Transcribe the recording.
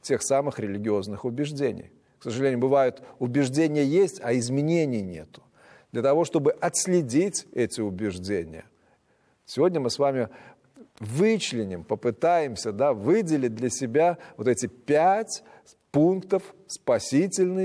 тех самых религиозных убеждений. К сожалению, бывают убеждения есть, а изменений нету. Для того, чтобы отследить эти убеждения, сегодня мы с вами вычленим, попытаемся выделить для себя вот эти 5 пунктов спасительной